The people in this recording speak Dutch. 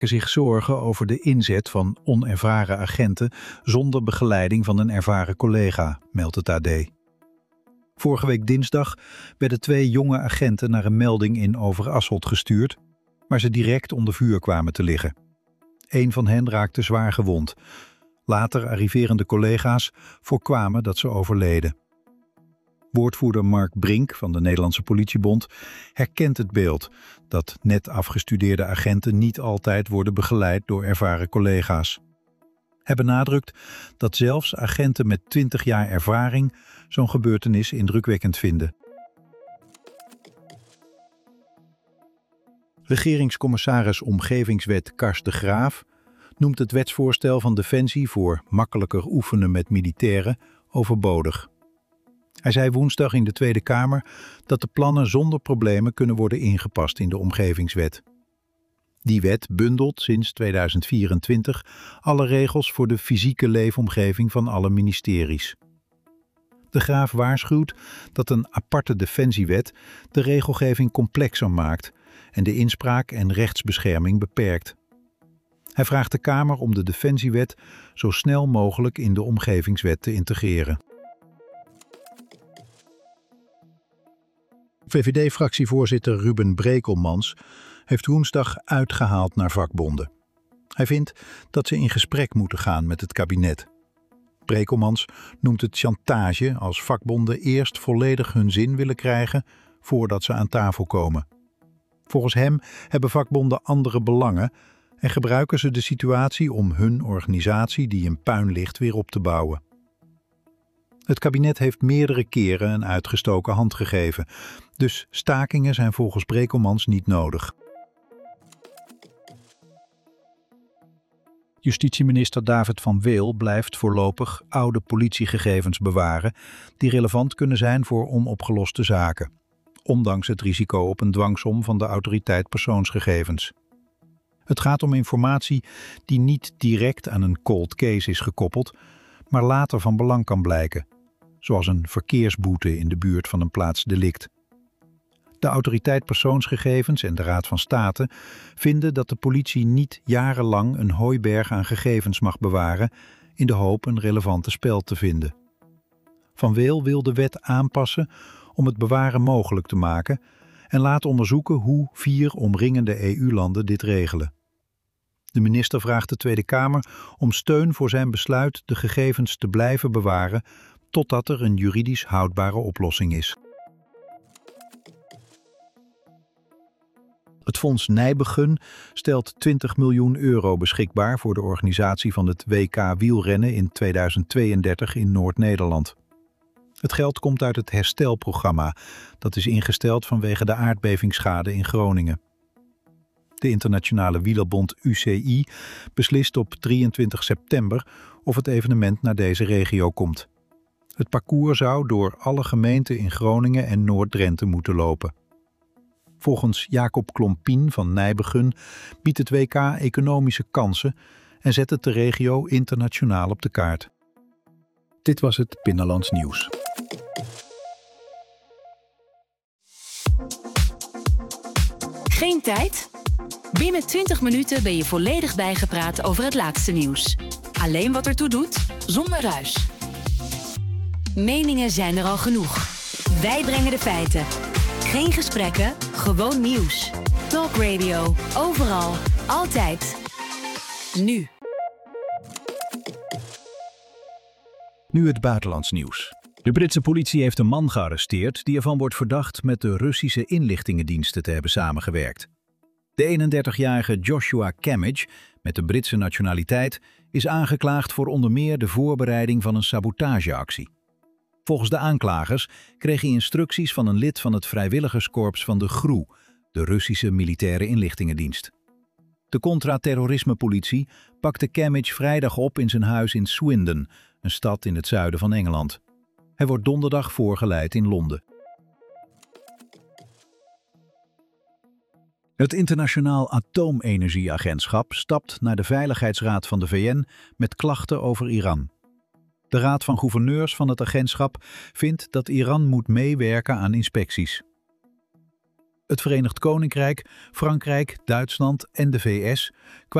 zich zorgen over de inzet van onervaren agenten zonder begeleiding van een ervaren collega, meldt het AD. Vorige week dinsdag werden 2 jonge agenten naar een melding in Overasselt gestuurd, waar ze direct onder vuur kwamen te liggen. 1 van hen raakte zwaar gewond. Later arriverende collega's voorkwamen dat ze overleden. Woordvoerder Mark Brink van de Nederlandse Politiebond herkent het beeld dat net afgestudeerde agenten niet altijd worden begeleid door ervaren collega's. Hij benadrukt dat zelfs agenten met 20 jaar ervaring zo'n gebeurtenis indrukwekkend vinden. Regeringscommissaris Omgevingswet Kars de Graaf noemt het wetsvoorstel van Defensie voor makkelijker oefenen met militairen overbodig. Hij zei woensdag in de Tweede Kamer dat de plannen zonder problemen kunnen worden ingepast in de Omgevingswet. Die wet bundelt sinds 2024 alle regels voor de fysieke leefomgeving van alle ministeries. De Graaf waarschuwt dat een aparte defensiewet de regelgeving complexer maakt en de inspraak en rechtsbescherming beperkt. Hij vraagt de Kamer om de defensiewet zo snel mogelijk in de Omgevingswet te integreren. VVD-fractievoorzitter Ruben Brekelmans heeft woensdag uitgehaald naar vakbonden. Hij vindt dat ze in gesprek moeten gaan met het kabinet. Brekelmans noemt het chantage als vakbonden eerst volledig hun zin willen krijgen voordat ze aan tafel komen. Volgens hem hebben vakbonden andere belangen en gebruiken ze de situatie om hun organisatie die in puin ligt weer op te bouwen. Het kabinet heeft meerdere keren een uitgestoken hand gegeven, dus stakingen zijn volgens Brekelmans niet nodig. Justitieminister David van Weel blijft voorlopig oude politiegegevens bewaren die relevant kunnen zijn voor onopgeloste zaken, ondanks het risico op een dwangsom van de Autoriteit Persoonsgegevens. Het gaat om informatie die niet direct aan een cold case is gekoppeld, maar later van belang kan blijken, zoals een verkeersboete in de buurt van een plaatsdelict. De Autoriteit Persoonsgegevens en de Raad van State vinden dat de politie niet jarenlang een hooiberg aan gegevens mag bewaren in de hoop een relevante speld te vinden. Van Weel wil de wet aanpassen om het bewaren mogelijk te maken en laat onderzoeken hoe 4 omringende EU-landen dit regelen. De minister vraagt de Tweede Kamer om steun voor zijn besluit de gegevens te blijven bewaren totdat er een juridisch houdbare oplossing is. Het Fonds Nijbegun stelt €20 miljoen beschikbaar voor de organisatie van het WK wielrennen in 2032 in Noord-Nederland. Het geld komt uit het herstelprogramma dat is ingesteld vanwege de aardbevingsschade in Groningen. De internationale wielerbond UCI beslist op 23 september of het evenement naar deze regio komt. Het parcours zou door alle gemeenten in Groningen en Noord-Drenthe moeten lopen. Volgens Jacob Klompien van Nijbegun biedt het WK economische kansen en zet het de regio internationaal op de kaart. Dit was het Binnenlands Nieuws. Geen tijd? Binnen 20 minuten ben je volledig bijgepraat over het laatste nieuws. Alleen wat ertoe doet, zonder ruis. Meningen zijn er al genoeg. Wij brengen de feiten. Geen gesprekken, gewoon nieuws. Talk Radio, overal, altijd. Nu. Nu het buitenlands nieuws. De Britse politie heeft een man gearresteerd die ervan wordt verdacht met de Russische inlichtingendiensten te hebben samengewerkt. De 31-jarige Joshua Camage, met de Britse nationaliteit, is aangeklaagd voor onder meer de voorbereiding van een sabotageactie. Volgens de aanklagers kreeg hij instructies van een lid van het vrijwilligerskorps van de GRU, de Russische militaire inlichtingendienst. De contra-terrorismepolitie pakte Camage vrijdag op in zijn huis in Swindon, een stad in het zuiden van Engeland. Hij wordt donderdag voorgeleid in Londen. Het Internationaal Atoomenergieagentschap stapt naar de Veiligheidsraad van de VN met klachten over Iran. De Raad van Gouverneurs van het agentschap vindt dat Iran moet meewerken aan inspecties. Het Verenigd Koninkrijk, Frankrijk, Duitsland en de VS